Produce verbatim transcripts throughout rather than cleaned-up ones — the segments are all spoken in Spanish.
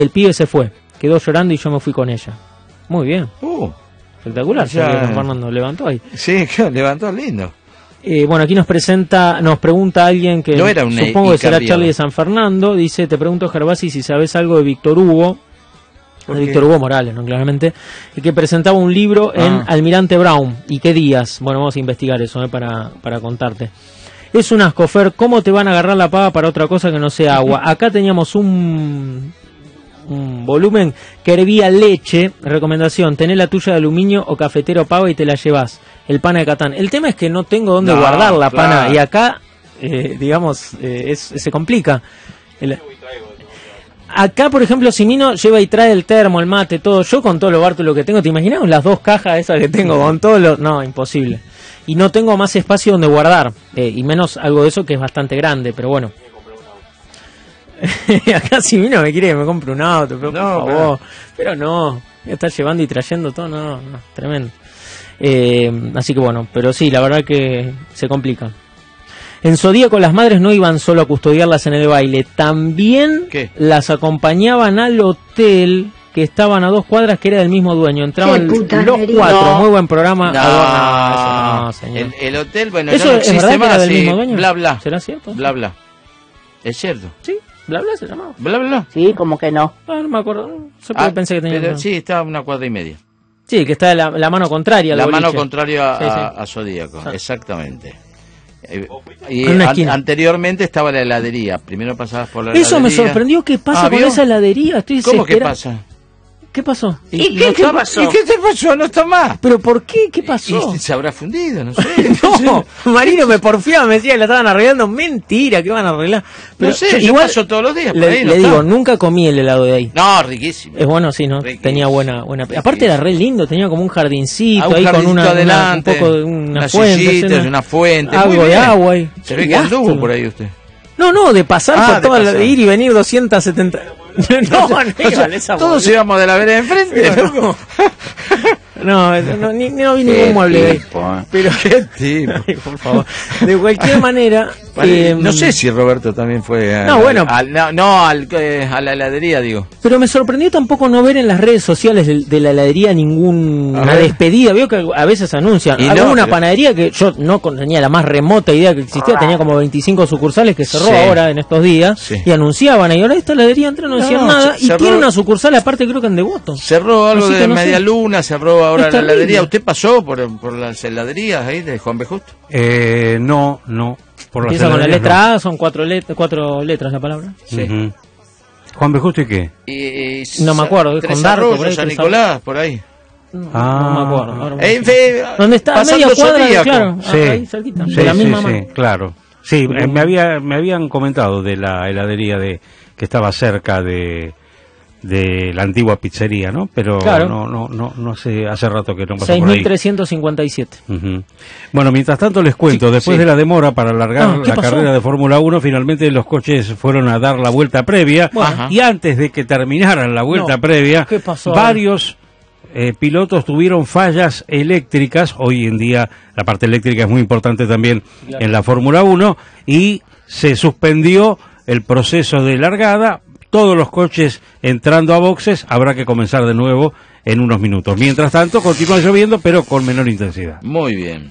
El pibe se fue, quedó llorando y yo me fui con ella. Muy bien. Uh, Espectacular, ya, ya que Fernando levantó ahí. Sí, levantó lindo. Eh, bueno, aquí nos presenta, nos pregunta alguien que No era una supongo que será Icardi, Charlie de San Fernando. Dice, te pregunto, Gervasi, si sabes algo de Víctor Hugo, de Víctor Hugo Morales, ¿no? Claramente, y que presentaba un libro en Ah. Almirante Brown. ¿Y qué días? Bueno, vamos a investigar eso, ¿eh? para, para contarte. Es un asco, Fer, ¿cómo te van a agarrar la pava para otra cosa que no sea agua? Acá teníamos un... un volumen que hervía leche. Recomendación, tené la tuya de aluminio o cafetero pava y te la llevas. El pana de Catán. El tema es que no tengo dónde No, guardar la claro. pana y acá, eh, digamos, eh, es, se complica. El- acá, por ejemplo, si Nino lleva y trae el termo, el mate, todo, yo con todo lo bártulo que tengo, ¿te imaginas las dos cajas esas que tengo con todo lo... No, imposible. Y no tengo más espacio donde guardar, eh, y menos algo de eso que es bastante grande, pero bueno. Acá si Nino me quiere que me compre un auto, pero No, por favor, pero no, voy a estar llevando y trayendo todo, no, no, tremendo. Eh, así que bueno, pero sí, la verdad que se complica. En Zodíaco las madres no iban solo a custodiarlas en el baile, también ¿Qué? las acompañaban al hotel que estaban a dos cuadras, que era del mismo dueño. Entraban ¡Qué los putanería! cuatro, No. muy buen programa. No, Ah, eso no, señor. el, el hotel, bueno, ¿Eso ya no es existe verdad que era más, del sí, mismo dueño? bla bla, ¿Será cierto? bla bla, es cierto, Sí, bla bla se llamaba. bla bla. Sí, como que no. Ah, no me acuerdo, se Ah, pensé que tenía pero un- sí, está a una cuadra y media. Sí, que está la, la mano contraria al La mano boliche. contraria a, Sí, sí. a- a Zodíaco, Ah. exactamente. Eh, y En una an- esquina. anteriormente estaba la heladería. Primero pasabas por la Eso me heladería. sorprendió. ¿Qué pasa Ah, con ¿vio? esa heladería? Estoy ¿Cómo que desesperado. pasa? ¿Qué pasó? ¿Y no qué, qué está- pasó? ¿Y qué te pasó? No está más. ¿Pero por qué? ¿Qué pasó? Y se habrá fundido, no sé. No, Marino me porfiaba, me decía que la estaban arreglando. Mentira, que van a arreglar. Pero no sé, yo yo igual paso todos los días por le, ahí, no le está. digo, nunca comí el helado de ahí. No, riquísimo. Es bueno, sí, ¿no? Riquísimo. Tenía buena, buena. Aparte era re lindo, tenía como un jardincito Ah, un ahí con jardincito una, una- adelante, un poco de una unas fuente, sillitas, una- una fuente, algo muy de bien. agua ahí. Se ve Qué que anduvo gasto. por ahí usted. No, no, de pasar Ah, por de toda la, pasar. de ir y venir doscientos setenta. No, no, O sea, vale esa todos boludez. íbamos de la vereda de enfrente, No, loco. No, eso no, ni, no vi ningún mueble de ahí. ¿eh? Pero, Qué tipo. ay, por favor. De cualquier manera, Vale, eh, no sé si Roberto también fue a, No, bueno. al- no, no, al, eh, a la heladería, digo. pero me sorprendió tampoco no ver en las redes sociales de, de la heladería ninguna A ver. despedida. Veo que a veces anuncian. Y Había no, una pero- panadería que yo no con- tenía la más remota idea que existía, tenía como veinticinco sucursales que cerró Sí. ahora en estos días Sí. y anunciaban. Y ahora esta heladería entra no decían No, nada se- y cerró- tiene una sucursal aparte creo que en Devoto. Cerró algo Así que de no media sé. luna, cerró ahora Es la terrible. heladería. ¿Usted pasó por, por las heladerías ahí de Juan B. Justo? Eh, no, no. Por las Empieza con la heladerías, letra A, son cuatro, let cuatro letras la palabra. no. Ujú. Juan B. Justo, ¿y qué? Y, y No me acuerdo, es Tres con Dardo, Arroyos, por ahí, San Tres Nicolás, por ahí. No, Ah. no me acuerdo. ahora me- Eh, fe- ¿Dónde está? A pasando media cuadra, Zodíaco. claro, Sí, ahí cerquita, sí, de la sí, misma sí, mano. claro. Sí, eh, me había me habían comentado de la heladería de que estaba cerca de de la antigua pizzería, ¿no? Pero Claro. no no no no sé, hace rato que no pasó seis por mil ahí. trescientos cincuenta y siete. Ujú. Bueno, mientras tanto les cuento, Sí, después sí. de la demora para alargar Ah, ¿qué la pasó? carrera de Fórmula uno, finalmente los coches fueron a dar la vuelta previa. Bueno. Y antes de que terminaran la vuelta No, previa, ¿qué pasó? varios eh, pilotos tuvieron fallas eléctricas. Hoy en día la parte eléctrica es muy importante también Claro. en la Fórmula uno, y se suspendió el proceso de largada. Todos los coches entrando a boxes, habrá que comenzar de nuevo en unos minutos. Mientras tanto, continúa lloviendo, pero con menor intensidad. Muy bien.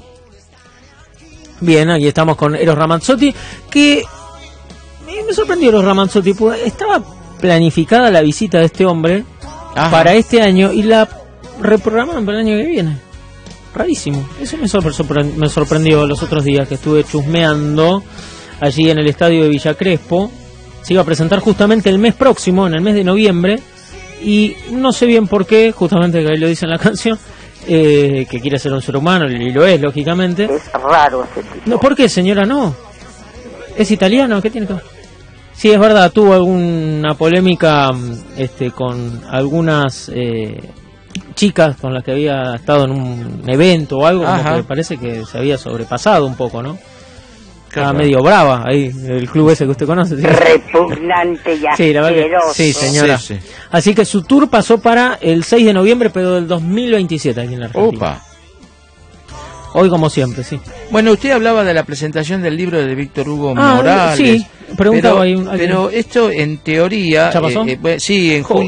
Bien, aquí estamos con Eros Ramazzotti, que eh, me sorprendió Eros Ramazzotti, porque estaba planificada la visita de este hombre Ajá. para este año y la reprogramaron para el año que viene. Rarísimo. Eso me, sorpre- sorpre- me sorprendió los otros días que estuve chusmeando allí en el estadio de Villa Crespo. Se iba a presentar justamente el mes próximo, en el mes de noviembre, y no sé bien por qué, justamente que ahí lo dice en la canción, eh, que quiere ser un ser humano, y lo es, lógicamente. Es raro ese tipo. No, ¿por qué, señora? No. ¿Es italiano? ¿Qué tiene que ver? Sí, es verdad, tuvo alguna polémica mm, este, con algunas eh, chicas con las que había estado en un evento o algo, como Ajá. que parece que se había sobrepasado un poco, ¿no? Qué Estaba raro. medio brava ahí, el club ese que usted conoce. ¿sí? Repugnante y Sí, la verdad que- asqueroso. sí, señora. Sí, sí. Así que su tour pasó para el seis de noviembre, pero del dos mil veintisiete aquí en la Argentina. Opa. Hoy como siempre, sí. Bueno, usted hablaba de la presentación del libro de Víctor Hugo Ah, Morales. sí, preguntaba pero, ahí un- alguien. pero esto en teoría... ¿Ya pasó? eh, eh, sí, en Joder. junio